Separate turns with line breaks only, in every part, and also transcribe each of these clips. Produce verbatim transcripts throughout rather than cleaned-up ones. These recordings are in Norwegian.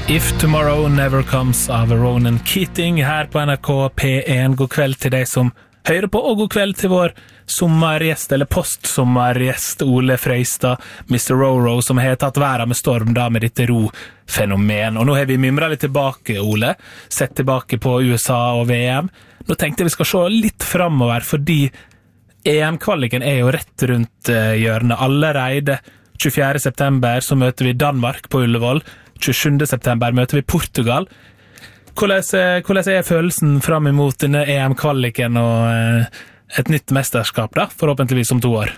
If Tomorrow Never Comes av Ronan Keating her på N R K P one. God kveld til deg som hører på, og god kveld til vår sommergjest, eller postsommergjest, Ole Frøystad, mister Roro, som har tatt verden med storm da med dette ro-fenomen. Og nå har vi mimret litt tilbake, Ole, sett tilbake på U S A og V M. Nå tenkte jeg vi skal se litt fremover, fordi E M-kvaliken er jo rett rundt hjørnet. Allerede tjuefjerde september så møter vi Danmark på Ullevål, tjuesjuende september møter vi Portugal. Hvordan, hvordan er følelsen frem imot denne E M-kvaliken og et nytt mesterskap da, forhåpentligvis om to år?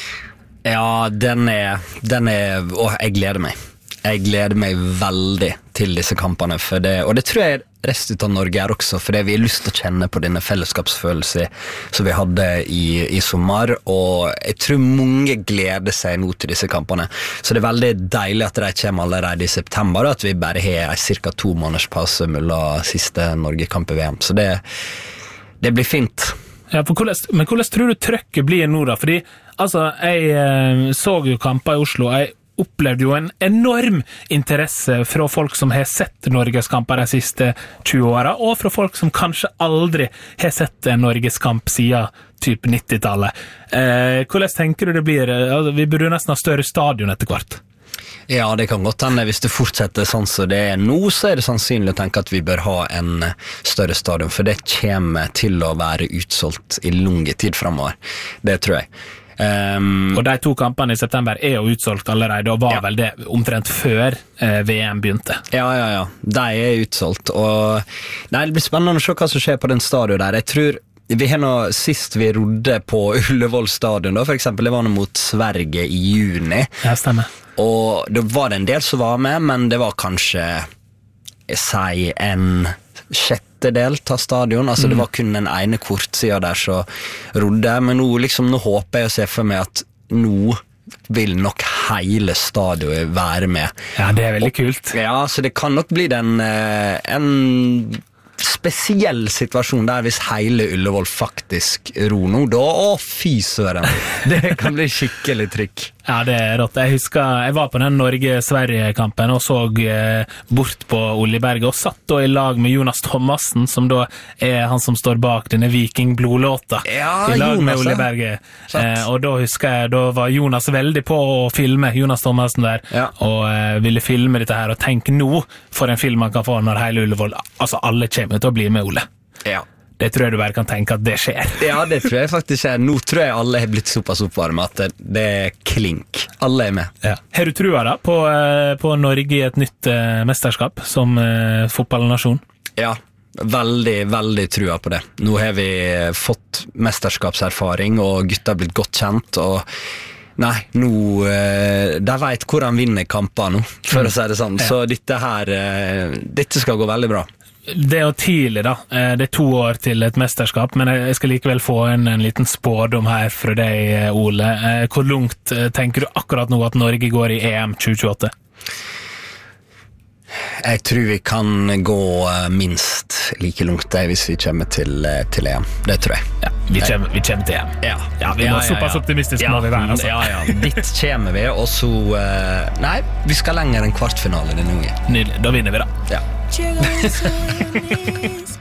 Ja, den er, den er, å, jeg gleder meg. Jeg gleder meg veldig til disse kampene, for det, og det tror jeg resten av Norge er også, for det vi har lyst til å kjenne på denne fellesskapsfølelsen som vi hadde i, i sommer, og jeg tror mange gleder seg nå til disse kampene. Så det er veldig deilig at de kommer allerede i september, og at vi bare har cirka to måneders pause mellom siste Norge-kamp i V M. Så det, det blir fint.
Ja, for hvordan, men hvordan tror du trøkket blir nå da? Fordi, altså, jeg eh, så jo kamper i Oslo, jeg opplevde jo en enorm interesse fra folk som har sett Norges kamper de siste tjue årene, og fra folk som kanskje aldri har sett en Norges kamp siden typ nitti-tallet. Eh, hvordan tenker du det blir? Altså, vi burde nesten ha større stadion etter hvert.
Ja, det kan godt hende. Hvis det fortsetter sånn som det er nå, så er det sannsynlig å tenke at vi bør ha en større stadion, for det kommer til å være utsolgt i lange tid fremover. Det tror jeg. Um,
og de to kampene i september er jo utsolgt allerede, og var ja. vel det omtrent før eh, V M begynte.
Ja, ja, ja. De er utsolgt, og nei, det blir spennende å se hva som skjer på den stadion der. Jeg tror vi har nå, sist vi rodde på Ullevål stadion da, for eksempel, det var noe mot Sverige i juni.
Ja, stemmer.
Og det var det en del som var med, men det var kanskje, jeg sier, en sjettedel av stadion, altså mm. det var kun den ene kortsida der så rodde, men nå, liksom, nå håper jeg å se for meg at nå vil nok hele stadion være med.
Ja, det er veldig
og,
kult.
Ja, så det kan nok bli den eh, en spesiell situasjon der hvis hele Ullevål faktisk ror nå, da, å fy søren, det kan bli skikkelig trykk.
Ja, det er rått. Jeg husker, jeg var på den Norge-Sverige-kampen og så eh, bort på Oljeberget og satt da i lag med Jonas Thomassen, som da er han som står bak denne Viking-blodlåta.
Ja,
i lag
Jonas,
med Oljeberget. Eh, og da husker jeg, da var Jonas veldig på å filme, Jonas Thomassen der, ja. og eh, ville filme dette her, og tenk nå for en film man kan få når hele Ullevål, altså alle kommer til å bli med, Ole.
Ja.
Det tror jeg du bare kan tenke at det skjer.
Ja, det tror jeg faktisk skjer. Nå tror jeg alle har blitt såpass oppvarmet at det, det er klink. Alle er med.
Ja. Har du trua da på, på Norge i et nytt uh, mesterskap som uh, fotballnasjon?
Ja, veldig, veldig trua på det. Nå har vi fått mesterskapserfaring, og gutta har blitt godt kjent, og nei, nå, uh, de vet hvor han vinner kamper nå, for mm. å si det sånn. Ja. Så dette her, uh, dette skal gå veldig bra.
Det er jo tidlig da, det er to år til et mesterskap, men jeg skal likevel få en, en liten spådom her fra deg, Ole. Hvor langt tenker du akkurat nå at Norge går i E M tjue tjueåtte?
Jeg tror vi kan gå minst like langt der hvis vi kommer til, til E M. Det tror jeg.
Ja, vi kommer, vi kommer til E M.
Ja,
ja vi må ja, ja,
ja.
såpass optimistiske
ja,
må vi være. Altså.
Ja, ja, dit kommer vi, og så... Uh, nei, vi skal lenger enn kvartfinale denne gangen.
Nydelig, da vinner vi da.
Ja.